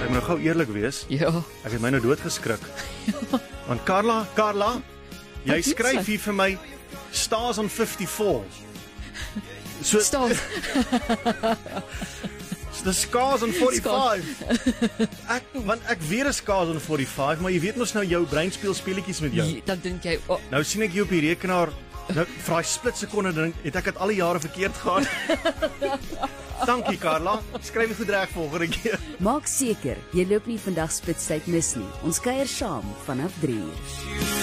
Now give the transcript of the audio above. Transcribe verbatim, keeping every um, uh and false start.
ek moet nou gou eerlik wees. Ja. Ek het my nou doodgeskrik. Want Carla, Carla, jy Wat doen skryf sy? hier vir my Stars on fifty-four. So, Stop. so dis Scars on forty-five. Ek, want ek weet is Scars on forty-five, maar jy weet mos nou jou brein speel speletjies met jou. Ja, dan dink jy, oh, Nou sien ek jou op die rekenaar, nou vir daai split sekonde dink, het ek dit al die jare verkeerd gehad. Dankie Carla, skryf dit goed reg volgende keer. Maak seker, jy loop nie vandag spitstyd mis nie. Ons kuier saam vanaf drie uur.